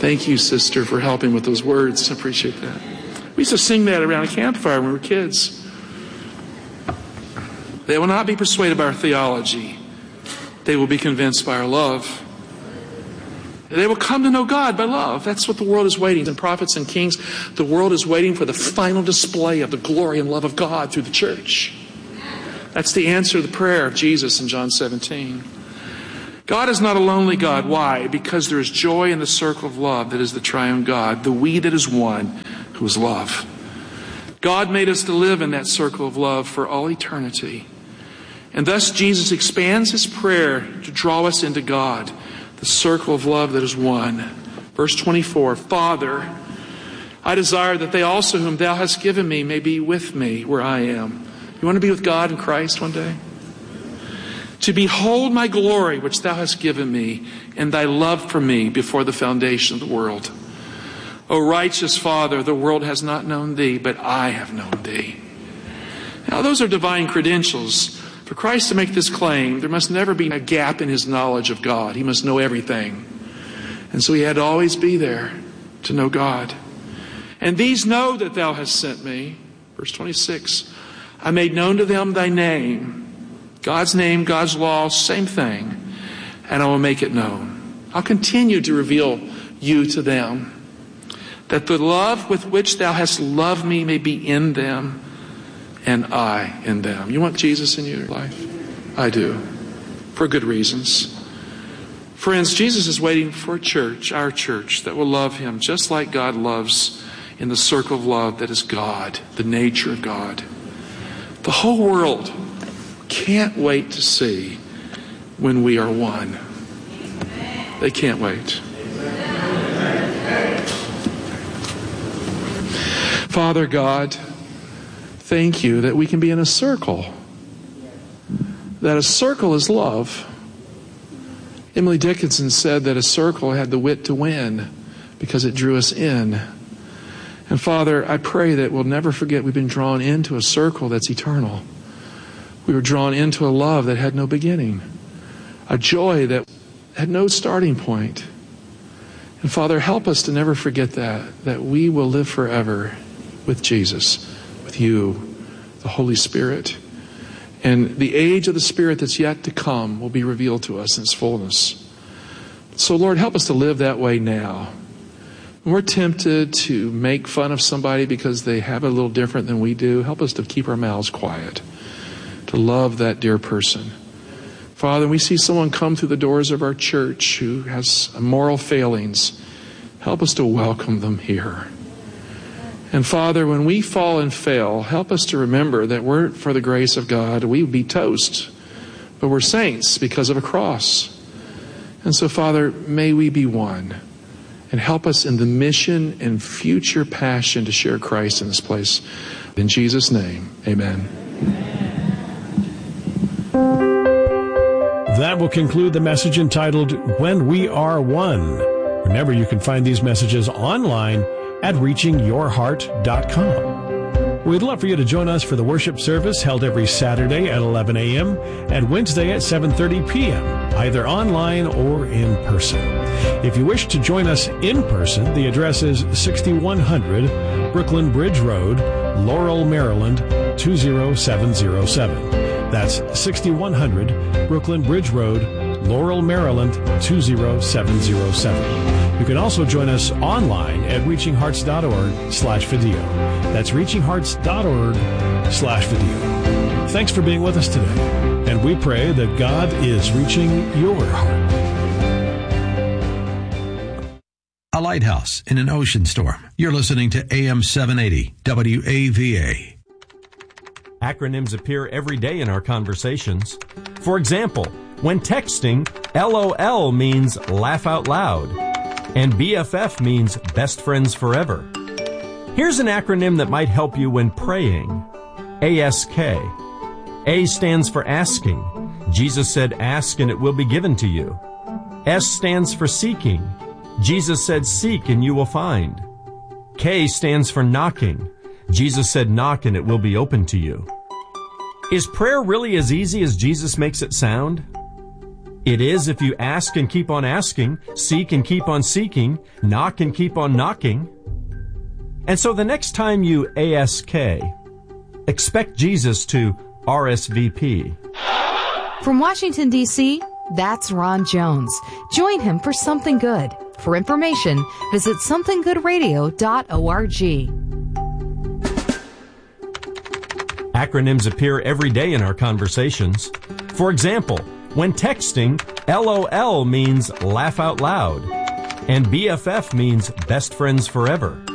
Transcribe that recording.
Thank you, sister, for helping with those words. I appreciate that. We used to sing that around a campfire when we were kids. They will not be persuaded by our theology. They will be convinced by our love. They will come to know God by love. That's what the world is waiting. In Prophets and Kings, the world is waiting for the final display of the glory and love of God through the church. That's the answer to the prayer of Jesus in John 17. God is not a lonely God. Why? Because there is joy in the circle of love that is the triune God, the we that is one, who is love. God made us to live in that circle of love for all eternity. And thus Jesus expands his prayer to draw us into God, the circle of love that is one. Verse 24, Father, I desire that they also whom thou hast given me may be with me where I am. You want to be with God in Christ one day? To behold my glory which thou hast given me, and thy love for me before the foundation of the world. O righteous Father, the world has not known thee, but I have known thee. Now those are divine credentials. For Christ to make this claim, there must never be a gap in his knowledge of God. He must know everything. And so he had to always be there to know God. And these know that thou hast sent me. Verse 26, I made known to them thy name. God's name, God's law, same thing. And I will make it known. I'll continue to reveal you to them, that the love with which thou hast loved me may be in them, and I in them. You want Jesus in your life? I do. For good reasons. Friends, Jesus is waiting for a church, our church, that will love him just like God loves, in the circle of love that is God, the nature of God. The whole world can't wait to see when we are one. They can't wait. Father God, thank you that we can be in a circle. That a circle is love. Emily Dickinson said that a circle had the wit to win because it drew us in. And Father, I pray that we'll never forget we've been drawn into a circle that's eternal. We were drawn into a love that had no beginning. A joy that had no starting point. And Father, help us to never forget that we will live forever with Jesus, with you, the Holy Spirit. And the age of the Spirit that's yet to come will be revealed to us in its fullness. So Lord, help us to live that way now. When we're tempted to make fun of somebody because they have it a little different than we do, help us to keep our mouths quiet, to love that dear person. Father, we see someone come through the doors of our church who has moral failings. Help us to welcome them here. And Father, when we fall and fail, help us to remember that were it for the grace of God, we would be toast. But we're saints because of a cross. And so, Father, may we be one. And help us in the mission and future passion to share Christ in this place. In Jesus' name, amen. That will conclude the message entitled, When We Are One. Remember, you can find these messages online at reachingyourheart.com. We'd love for you to join us for the worship service held every Saturday at 11 a.m. and Wednesday at 7:30 p.m., either online or in person. If you wish to join us in person, the address is 6100 Brooklyn Bridge Road, Laurel, Maryland, 20707. That's 6100 Brooklyn Bridge Road, Laurel, Maryland, 20707. You can also join us online at reachinghearts.org/video. That's reachinghearts.org/video. Thanks for being with us today, and we pray that God is reaching your heart. A lighthouse in an ocean storm. You're listening to AM 780 WAVA. Acronyms appear every day in our conversations. For example, when texting, LOL means laugh out loud, and BFF means best friends forever. Here's an acronym that might help you when praying. ASK. A stands for asking. Jesus said, ask and it will be given to you. S stands for seeking. Jesus said, seek and you will find. K stands for knocking. Jesus said, knock and it will be open to you. Is prayer really as easy as Jesus makes it sound? It is if you ask and keep on asking, seek and keep on seeking, knock and keep on knocking. And so the next time you ASK, expect Jesus to RSVP. From Washington, D.C., that's Ron Jones. Join him for Something Good. For information, visit somethinggoodradio.org. Acronyms appear every day in our conversations. For example, when texting, LOL means laugh out loud, and BFF means best friends forever.